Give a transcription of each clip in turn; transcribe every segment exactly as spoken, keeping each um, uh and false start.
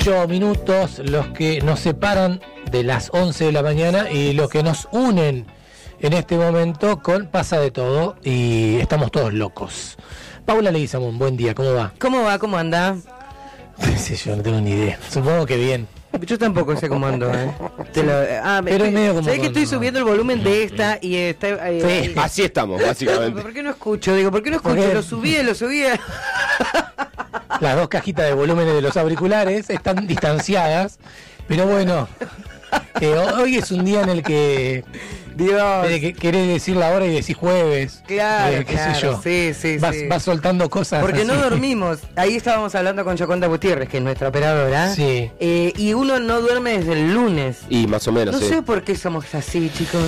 ocho minutos los que nos separan de las once de la mañana y los que nos unen en este momento con Pasa de Todo y estamos todos locos. Paula Leguizamón, buen día, ¿cómo va? ¿Cómo va? ¿Cómo anda? No sé, yo no tengo ni idea. Supongo que bien. Yo tampoco sé cómo ando, ¿eh? Te lo, ah, Pero es medio como ¿sabés que cuando- estoy subiendo el volumen de esta y está... eh, Sí. Así estamos, básicamente. ¿Por qué no escucho? Digo, ¿por qué no escucho? Porque- Lo subía, lo subía. Las dos cajitas de volúmenes de los auriculares están distanciadas, pero bueno, eh, hoy es un día en el que, Dios. de que querés decir la hora y decís jueves. Claro, eh, qué claro, sé yo. sí, sí, vas, sí. vas soltando cosas. Porque no así. dormimos. Ahí estábamos hablando con Yoconda Gutiérrez, que es nuestra operadora. Sí. Eh, y uno no duerme desde el lunes. Y más o menos, No sí. sé por qué somos así, chicos.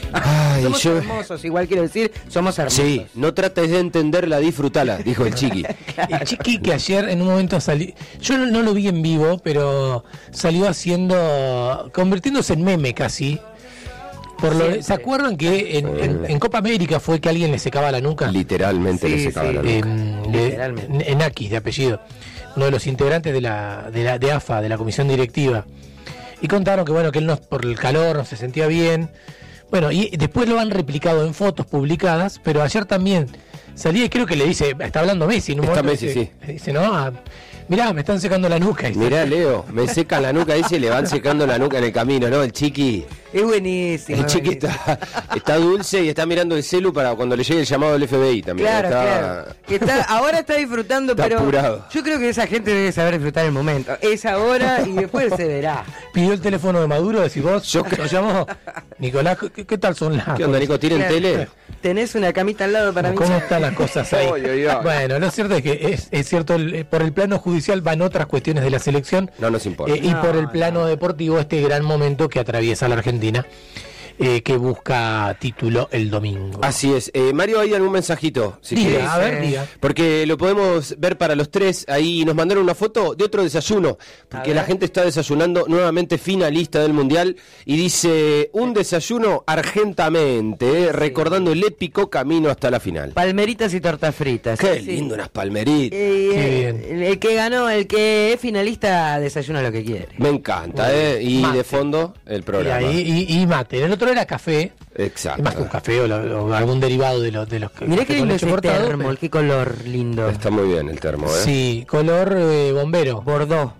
Ay, Somos yo- hermosos, igual quiero decir, somos hermosos. Sí, no trates de entenderla, disfrutala, dijo el chiqui. El Chiqui que ayer en un momento salió, yo no, no lo vi en vivo, pero salió haciendo, convirtiéndose en meme casi. Por lo, Siempre. ¿se acuerdan que en, en- en Copa América fue que alguien le secaba la nuca? Literalmente Sí, le secaba sí. la nuca. En, de- Literalmente. en Akis, de apellido, uno de los integrantes de la, de la de A F A, de la comisión directiva. Y contaron que bueno, que él no, por el calor no se sentía bien. Bueno, y después lo han replicado en fotos publicadas, pero ayer también salía y creo que le dice, está hablando Messi en un Está momento, Messi, dice, sí. dice, no, ah, mirá, me están secando la nuca. Dice. Mirá, Leo, me secan la nuca, dice, le van secando la nuca en el camino, ¿no? El chiqui, Es buenísimo. el es chiqui buenísimo. está, está dulce y está mirando el celu para cuando le llegue el llamado del F B I también. Claro, está, claro. Que está, ahora está disfrutando, Está pero apurado. yo creo que esa gente debe saber disfrutar el momento. Es ahora y después se verá. Pidió el teléfono de Maduro, decís vos, Yo- lo llamó. Nicolás, ¿qué, qué tal son las ¿Qué onda, Nico? ¿Tienen Claro. tele? Tenés una camita al lado para mí. ¿Cómo están las cosas ahí? Oy, oy, oy. Bueno, lo cierto es que es, es cierto, el- eh, por el plano judicial van otras cuestiones de la selección. No nos importa. Eh, y No, por el plano no. deportivo, este gran momento que atraviesa la Argentina, eh, que busca título el domingo. Así es. Eh, Mario, hay algún mensajito, si Diga, querés. a ver, Sí. diga. Porque lo podemos ver para los tres. Ahí nos mandaron una foto de otro desayuno. Porque A la ver. gente está desayunando, nuevamente finalista del Mundial. Y dice, un desayuno argentamente, eh, recordando el épico camino hasta la final. Palmeritas y tortas fritas. Qué Sí, sí. lindo, unas palmeritas. Eh, Qué eh, bien. el, el que ganó, el que es finalista, desayuna lo que quiere. Me encanta, ¿eh? Y Mate. de fondo, el Y, programa. ahí, y, y mate. El otro era café. Exacto. Más que un café o, lo- o algún derivado de, los de los que. Mirá café qué con lindo leche ese cortado, termo, pero- qué color lindo. Está muy bien el termo, ¿eh? Sí, color eh, bombero. Bordeaux.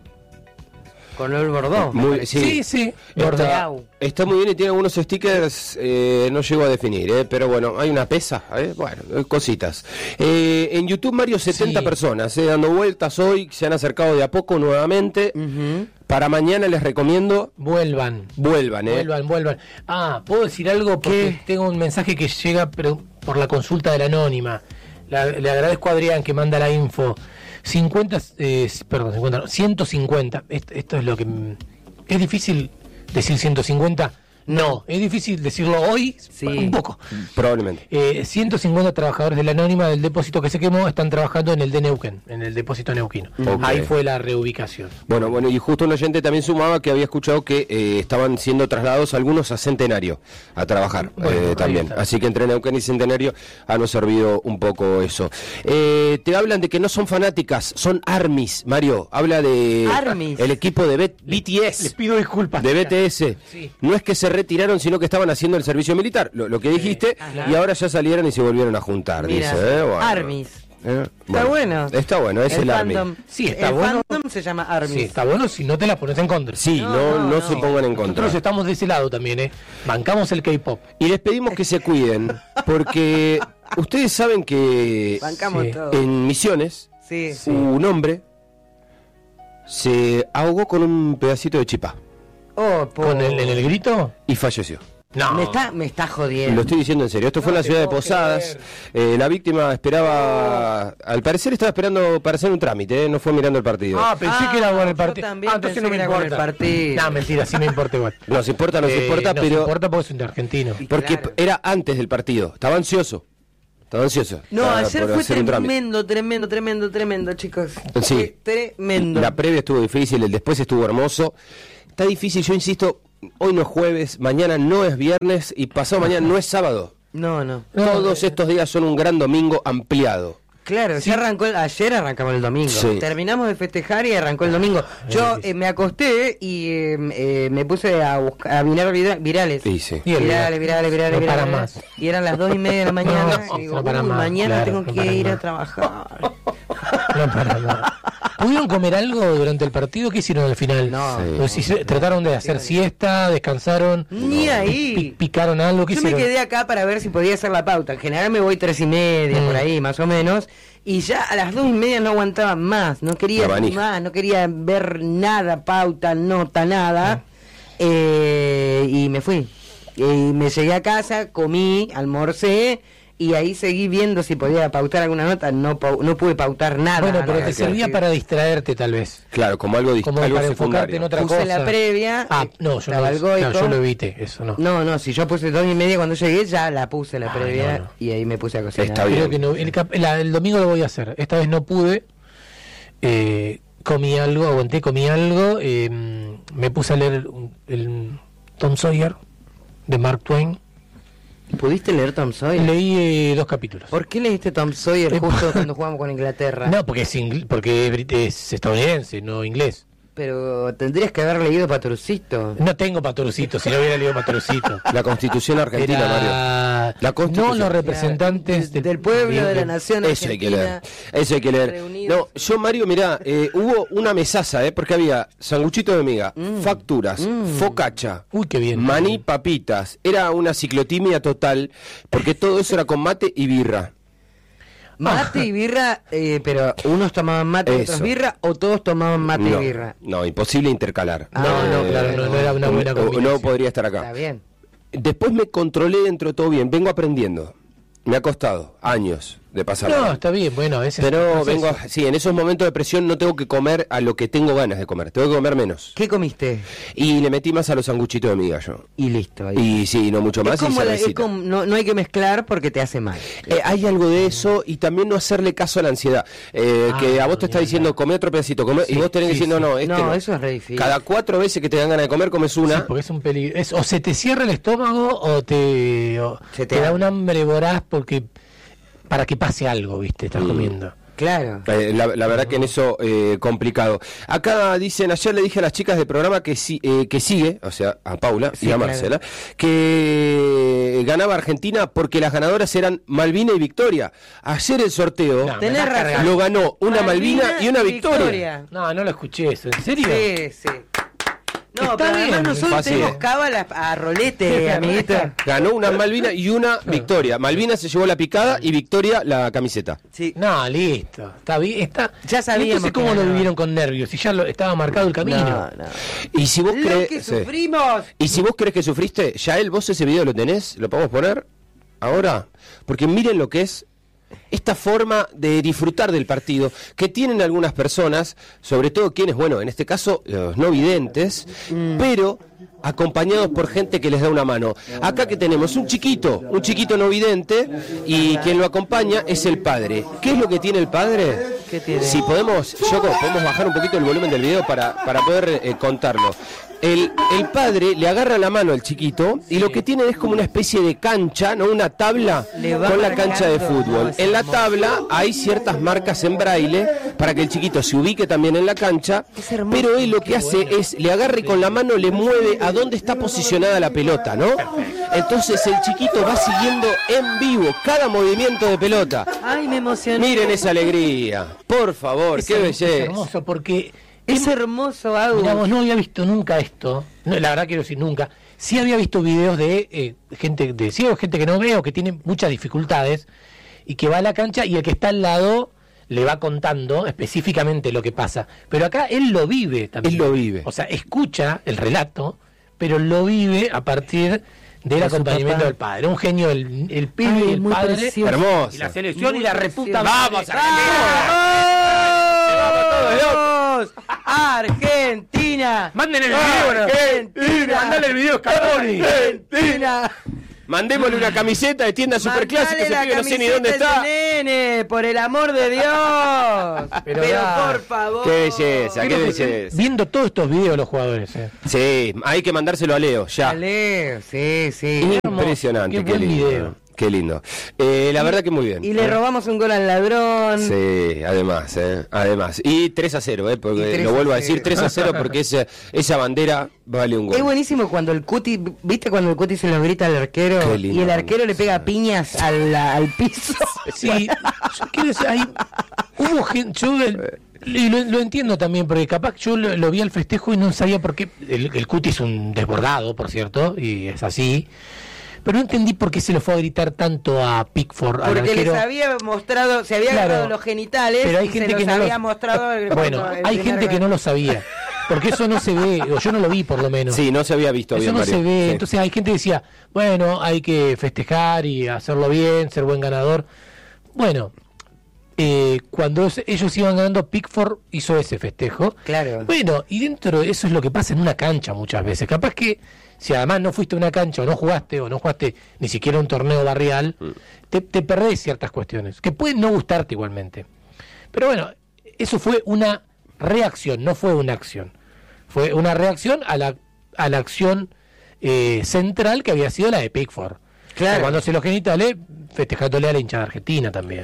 Color Bordeaux. Muy, sí. Sí, sí. Está, Bordeaux. está muy bien y tiene algunos stickers, eh, no llego a definir, eh, pero bueno, hay una pesa, eh, bueno, eh, cositas. Eh, en YouTube, Mario, setenta Sí. personas eh, dando vueltas hoy, se han acercado de a poco nuevamente. Ujú. Para mañana les recomiendo, Vuelvan. vuelvan, ¿eh? Vuelvan, vuelvan. Ah, ¿puedo decir algo? Porque ¿Qué? tengo un mensaje que llega pero por la consulta de la anónima. La- le agradezco a Adrián que manda la info. cincuenta, eh, perdón, cincuenta, no, ciento cincuenta. Esto, esto es lo que... mm, ¿Es difícil decir ciento cincuenta? No. ¿Es difícil decirlo hoy? Sí. Un poco. Probablemente. Eh, ciento cincuenta trabajadores de la anónima del depósito que se quemó están trabajando en el de Neuquén, en el depósito neuquino. Ok. Ahí fue la reubicación. Bueno, bueno, y justo un oyente también sumaba que había escuchado que eh, estaban siendo trasladados algunos a Centenario a trabajar Bueno, eh, ahí también. está. Así que entre Neuquén y Centenario ha nos servido un poco eso. Eh, te hablan de que no son fanáticas, son armies, Mario. Habla de Armies. el equipo de B- B T Les S, pido disculpas. de B T S. Sí. No es que se retiraron, sino que estaban haciendo el servicio militar, lo, lo que dijiste, Ajá. y ahora ya salieron y se volvieron a juntar, Mira, dice. ¿eh? Bueno. Armies. Eh, Está bueno. Está bueno, es el, Army. fandom. Sí, está el bueno. fandom se llama Armies. Sí, está bueno si no te la pones en contra. Sí, No, no, no, no, se no. pongan en contra. Nosotros estamos de ese lado también, ¿eh? Bancamos el K-pop. Y les pedimos que se cuiden, porque ustedes saben que Bancamos Sí. todo. en Misiones Sí. un hombre se ahogó con un pedacito de chipá Oh, po- ¿Con el, en el grito? y falleció. No. Me está, me está Lo jodiendo. estoy diciendo en serio. Esto fue No en la te ciudad de puedo Posadas. Eh, la víctima esperaba, al parecer estaba esperando para hacer un trámite, ¿eh? No fue mirando el partido. Ah, pensé Ah, que era por el yo partido. también Ah, entonces pensé no me que era por el importa. partido. No, mentira, sí me importa igual. Nos importa, nos Eh, importa, nos pero importa porque soy argentino. porque Claro. era antes del partido. Estaba ansioso. Estaba ansioso. No, para- ayer por fue hacer un trámite. tremendo, tremendo, tremendo, tremendo, chicos. Sí. Fue tremendo. La previa estuvo difícil, el después estuvo hermoso. Está difícil, yo insisto, hoy no es jueves, mañana no es viernes y pasado mañana no es sábado. No, no. No, Todos eh, estos días son un gran domingo ampliado. Claro, Sí. ya arrancó, el- ayer arrancamos el domingo. Sí. Terminamos de festejar y arrancó el domingo. Yo eh, me acosté y eh, eh, me puse a buscar a mirar vira- virales. Sí, sí. Y el Virales, virales, virales, No virales. para más. Y eran las dos y media de la mañana. No, y digo, no para "Uy, más, mañana claro, tengo no que para ir a más". trabajar. No para nada. ¿Pudieron comer algo durante el partido? ¿Qué hicieron al final? No. Sí. Pues si se- ¿Trataron de hacer siesta? ¿Descansaron? Ni Pi- ahí. ¿Picaron algo? ¿Qué Yo me hicieron? quedé acá para ver si podía hacer la pauta. En general me voy tres y media, Mm. por ahí, más o menos. Y ya a las dos y media no aguantaba más. No quería La manija. más, no quería ver nada, pauta, nota, nada. Eh, y me fui. Y me llegué a casa, comí, almorcé. Y ahí seguí viendo si podía pautar alguna nota. No, pau- no pude pautar nada. Bueno, pero nada. te servía para distraerte tal vez. Claro, como algo, dist- Como algo para enfocarte secundario. en otra Puse cosa. la previa. Ah, eh, no, yo estaba no, el goico. claro, yo lo evité, eso no. No, no, si yo puse dos y media cuando llegué, ya la puse la Ah, previa. no, no. Y ahí me puse a cocinar. Está bien. Creo que no. El, cap- la- el domingo lo voy a hacer. Esta vez no pude. Eh, comí algo, aguanté, comí algo. eh, me puse a leer un- el Tom Sawyer de Mark Twain. ¿Pudiste leer Tom Sawyer? Leí eh, dos capítulos. ¿Por qué leíste Tom Sawyer Eh, justo cuando jugamos con Inglaterra? No, porque es, ingl- porque es brit- es estadounidense, no inglés. Pero tendrías que haber leído Patrucito. No tengo Patrucito, si no hubiera leído Patrucito. La Constitución Argentina, Mario. Era... La Constitución. No los representantes del, del pueblo, de la nación Eso hay que argentina. leer. Eso hay que leer. reunidos. No, yo, Mario, mirá, eh, hubo una mesaza, ¿eh? Porque había sanguchito de miga, facturas, focaccia, Uy, qué bien. maní, papitas. Era una ciclotimia total, porque todo eso era con mate y birra. Mate y birra, eh, pero unos tomaban mate y otros Eso. birra, o todos tomaban mate no, y birra. no, imposible intercalar. Ah, no, claro, no, no era una buena o- o combinación. No podría estar Está acá. bien. Después me controlé dentro de todo bien, vengo aprendiendo. Me ha costado años de pasar. No, está bien, bueno, a veces... Pero es un vengo, proceso. a- sí, en esos momentos de presión no tengo que comer a lo que tengo ganas de comer, tengo que comer menos. ¿Qué comiste? Y le metí más a los sanguchitos de miga yo. Y listo. Ahí. Y sí, no mucho más. es como y la- es cervecita. como- no, no hay que mezclar porque te hace mal. Eh, hay algo de eso y también no hacerle caso a la ansiedad. Eh, Ah, que a vos te está ni diciendo, hablar. come otro pedacito, come, Sí, y vos tenés sí, diciendo, sí. no, este No, no. eso es re difícil. Cada cuatro veces que te dan ganas de comer, comes una. Sí, porque es un peligro. Es, o se te cierra el estómago o te, o Se te, te da abre. un hambre voraz porque para que pase algo, ¿viste? Estás Mm. comiendo. Claro. Eh, la, la verdad que en eso eh, complicado. Acá dicen, ayer le dije a las chicas del programa que si, eh, que sigue, o sea, a Paula Sí, y a claro. Marcela, que ganaba Argentina porque las ganadoras eran Malvina y Victoria. Ayer el sorteo No, me Tenés estás razón. cargando. lo ganó una Malvina, Malvina y una y Victoria. Victoria. No, no lo escuché eso. ¿En serio? Sí, sí. No, Está pero además bien, nosotros fácil. tenemos cábala a rolete, amiguito. Ganó una Malvina y una Victoria. Malvina se llevó la picada y Victoria la camiseta. Sí. No, listo. Está bien. Está... Ya sabíamos Entonces, ¿cómo que lo ganaba. vivieron con nervios? Si ya lo, estaba marcado el camino. No, no. Y si vos Lo crees... que sí. sufrimos. Y si vos crees que sufriste, Yael, vos ese video lo tenés, lo podemos poner ahora, porque miren lo que es esta forma de disfrutar del partido que tienen algunas personas, sobre todo quienes, bueno, en este caso los no videntes, pero acompañados por gente que les da una mano. Acá que tenemos un chiquito, un chiquito no vidente, y quien lo acompaña es el padre. ¿Qué es lo que tiene el padre? ¿Qué tiene? Si podemos, Yoko, podemos bajar un poquito el volumen del video para, para poder eh, contarlo. El, el padre le agarra la mano al chiquito y lo que tiene es como una especie de cancha, ¿no? Una tabla Le va con la cancha de marcando. fútbol. No, es En la hermoso. tabla hay ciertas marcas en braille para que el chiquito se ubique también en la cancha, Es hermoso, pero él lo que hace es, le agarra y con la mano le mueve a dónde está posicionada la pelota, ¿no? Entonces el chiquito va siguiendo en vivo cada movimiento de pelota. Ay, me emocioné. Miren esa alegría, por favor, Es qué hermoso, es belleza. hermoso porque... Es hermoso, Agus. Mirá, vos, no había visto nunca esto. No, la verdad quiero decir nunca. Sí había visto videos de eh, gente de ciegos, gente que no ve o que tiene muchas dificultades y que va a la cancha y el que está al lado le va contando específicamente lo que pasa. Pero acá él lo vive también. Él lo vive. O sea, escucha el relato, pero lo vive a partir del De su acompañamiento papá. del padre. Un genio el, el pibe Ay, y el muy padre. precioso. Hermoso. Y la selección Muy y la precioso. reputa madre. ¡Vamos, Argentina! ¡Vamos! ¡Argentina! Manden el video, Argentina. Mandale el video, Scaloni. ¡Argentina! Mandémosle una camiseta de tienda superclásica, Mandale ese la pibe no sé ni dónde camiseta está. ese nene, por el amor de Dios. Pero Pero, da. por favor. Qué belleza, qué Creo que belleza. viendo todos estos videos los jugadores. Eh. Sí, hay que mandárselo a Leo, ya. Dale, sí, sí. Impresionante, Qué qué buen lindo. video. Qué lindo. Eh, la y, verdad que muy bien. Y le ¿eh? robamos un gol al ladrón. Sí, además, ¿eh? Además. Y tres a cero, ¿eh? Porque lo vuelvo a decir, tres a cero porque esa, esa bandera vale un gol. Es buenísimo cuando el Cuti, ¿viste cuando el Cuti se lo grita al arquero? Lindo, y el arquero le pega sí. piñas al, al piso. Sí, yo quiero decir, hay, hubo gente, yo el- y lo, lo entiendo también, porque capaz yo lo, lo vi al festejo y no sabía por qué. El, el Cuti es un desbordado, por cierto, y es así. Pero no entendí por qué se lo fue a gritar tanto a Pickford, al Porque arquero. les había mostrado, se había Claro, agarrado los genitales pero hay y gente se que los no había los- mostrado el, Bueno, el hay primer gente que gol. no lo sabía, porque eso no se ve, o yo no lo vi por lo menos. Sí, no se había visto Eso bien, no Mario. se ve, Sí. entonces hay gente que decía, bueno, hay que festejar y hacerlo bien, ser buen ganador. Bueno, eh, cuando es- ellos iban ganando, Pickford hizo ese festejo. Claro. Bueno, y dentro de eso es lo que pasa en una cancha muchas veces. Capaz que si además no fuiste a una cancha o no jugaste o no jugaste ni siquiera un torneo barrial, Mm. te, te perdés ciertas cuestiones, que pueden no gustarte igualmente. Pero bueno, eso fue una reacción, no fue una acción. Fue una reacción a la, a la acción eh, central que había sido la de Pickford. Claro. Cuando se los genitales, festejándole a la hinchada argentina también.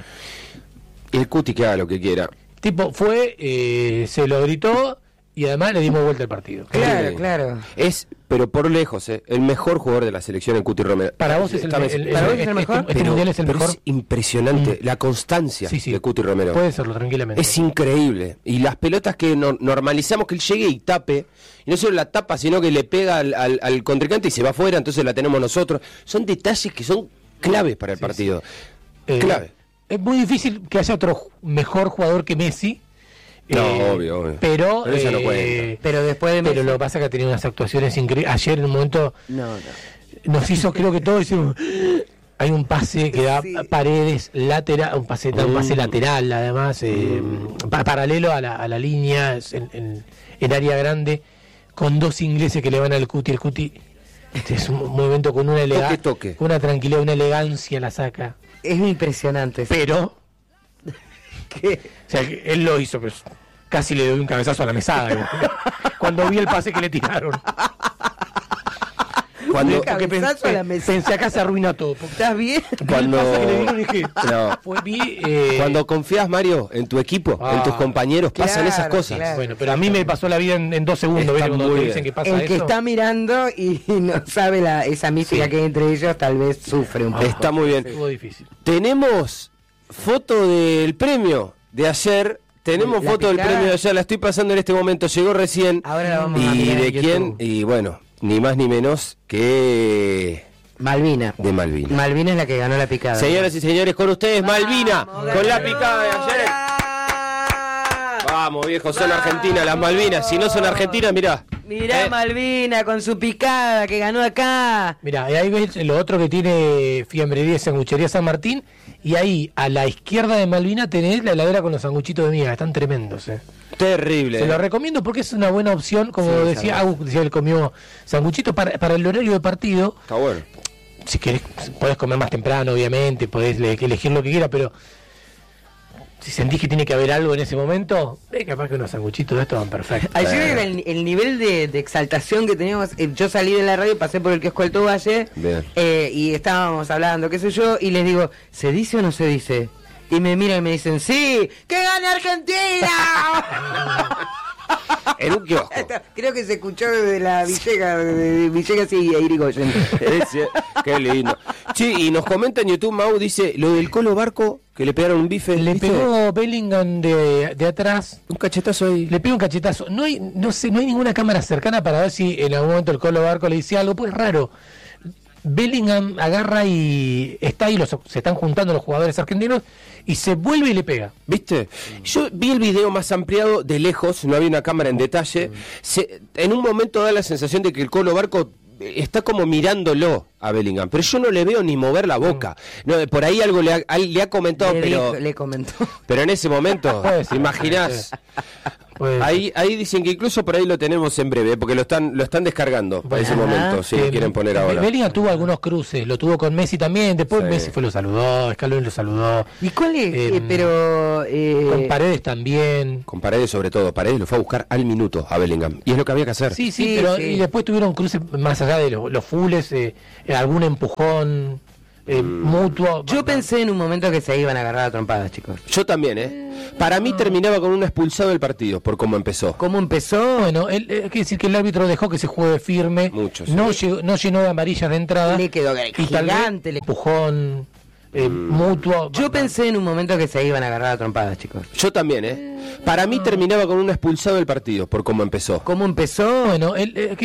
Y el Cuti que haga lo que quiera. Tipo, fue, eh, se lo gritó y además le dimos vuelta al partido. Claro, Sí. claro. Es, pero por lejos, ¿eh? El mejor jugador de la selección, el Cuti Romero. Para vos es el, Esta vez- el- el- ¿Para vos es el este- mejor? Este, pero, mundial es el pero mejor. es impresionante Mm. la constancia Sí, sí. de Cuti Romero. Puede serlo tranquilamente. Es increíble. Y las pelotas que no- normalizamos que él llegue y tape, y no solo la tapa, sino que le pega al, al, al contrincante y se va afuera, entonces la tenemos nosotros. Son detalles que son claves para el Sí, partido. Eh, Clave. Es muy difícil que haya otro ju- mejor jugador que Messi. No, eh, obvio, obvio. Pero, Pero eso no eh, cuenta. Pero después de pero Messi- lo que pasa es que ha tenido unas actuaciones increíbles. Ayer en un momento No, no. nos hizo, creo que todos hicimos. Hay un pase que da Sí. Paredes lateral, un pase, da un pase Mm. lateral además, eh, pa- paralelo a la, a la línea, es en, en, en área grande, con dos ingleses que le van al Cuti. El Cuti este es un movimiento con una elegancia, toque. con una tranquilidad, una elegancia la saca. Es impresionante. Pero, ¿Qué? o sea, que él lo hizo, pero casi le doy un cabezazo a la mesada. digo. Cuando vi el pase que le tiraron. Cuando, Un cabezazo a la mesa. Pensé acá se arruina todo. porque ¿Estás bien? Cuando- el pase que le dieron dije, No. fue, vi, eh, cuando confías, Mario, en tu equipo, Ah, en tus compañeros, pasan claro, esas cosas. claro. bueno, pero a mí me pasó la vida en, en dos segundos, Está ¿viste? Cuando muy te bien. dicen que pasa El que eso. está mirando y no sabe la, esa mística Sí. que hay entre ellos, tal vez sufre un poco. Está muy bien. Estuvo difícil. Tenemos foto del premio de ayer. Tenemos La foto del picada. premio de ayer. La estoy pasando en este momento. Llegó recién. Ahora la vamos a ¿Y mirar de en quién? YouTube. Y bueno, ni más ni menos que Malvina. de Malvina. Malvina es la que ganó la picada. Señoras y señores, con ustedes Malvina, Vamos, con la ganadora. picada de ayer. Vamos, viejo, son Argentinas las Malvinas. Si no son Argentinas, mirá. Mirá Eh. Malvina con su picada que ganó acá. Mira, ahí ves lo otro que tiene Fiambrería y Sanguchería San Martín. Y ahí, a la izquierda de Malvina, tenés la heladera con los sanguchitos de miga. Están tremendos, eh. Terrible. Se lo recomiendo porque es una buena opción. Como Sí, decía sabes. Agus, decía él comió sanguchitos para, para el horario de partido. Está bueno. Si querés, podés comer más temprano, obviamente, podés le- elegir lo que quieras, pero si sentís que tiene que haber algo en ese momento, eh, capaz que unos sanguchitos de estos van perfectos. Ayer Eh. era el, el nivel de, de exaltación que teníamos. eh, Yo salí de la radio, pasé por el kiosco Alto Valle Bien. eh, y estábamos hablando, qué sé yo, y les digo, ¿se dice o no se dice? Y me miran y me dicen, ¡sí! ¡Que gane Argentina! En un kiosco. Creo que se escuchó desde la Villegas, de Villegas y Irigoyen. Ese, qué lindo. Sí, y nos comenta en YouTube, Mau, dice, lo del Colo Barco, que le pegaron un bife. Le ¿viste? pegó Bellingham de, de atrás, Un cachetazo ahí. le pegó un cachetazo. No hay, no sé, no hay ninguna cámara cercana para ver si en algún momento el Colo Barco le dice algo, pues es raro. Bellingham agarra y está ahí, los, se están juntando los jugadores argentinos y se vuelve y le pega. ¿Viste? Yo vi el video más ampliado de lejos, no había una cámara en detalle. Se, en un momento da la sensación de que el Colo Barco está como mirándolo a Bellingham, pero yo no le veo ni mover la boca. No, por ahí algo le ha, al- le ha comentado, le, pero, le comentó. pero en ese momento, Puede ¿te ser, imaginás? Pues, Ahí, ahí dicen que incluso por ahí lo tenemos en breve, porque lo están, lo están descargando para ese Ajá. momento, si lo eh, quieren poner eh, ahora. Bellingham tuvo algunos cruces, lo tuvo con Messi también, después Sí. Messi fue lo saludó, Scaloni lo saludó, ¿Y cuál es? Eh, Eh, pero... eh, con Paredes también. Con Paredes sobre todo, Paredes lo fue a buscar al minuto a Bellingham, y es lo que había que hacer. Sí, sí, Sí, pero sí. y después tuvieron cruces más allá de los, los fules, eh, eh, algún empujón, eh, mutuo. Yo pensé en un momento que se iban a agarrar a trompadas, chicos. Yo también, ¿eh? Para mí terminaba con un expulsado del partido, por cómo empezó. ¿Cómo empezó? Bueno, él, eh, hay que decir que el árbitro dejó que se juegue firme. Mucho, sí. no, llegó, no llenó de amarillas de entrada. Le quedó y tal vez gigante. Le... empujón eh, mm. mutuo. Yo pensé en un momento que se iban a agarrar a trompadas, chicos. Yo también, ¿eh? Para mí terminaba con un expulsado del partido, por cómo empezó. ¿Cómo empezó? Bueno, él, eh,